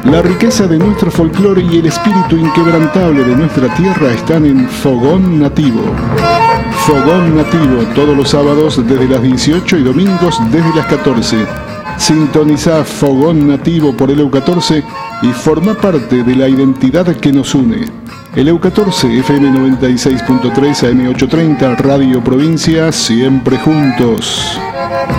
La riqueza de nuestro folclore y el espíritu inquebrantable de nuestra tierra están en Fogón Nativo. Fogón Nativo, todos los sábados desde las 18 y domingos desde las 14. Sintoniza Fogón Nativo por el EU14 y forma parte de la identidad que nos une. El EU14, FM 96.3, AM 830, Radio Provincia, siempre juntos.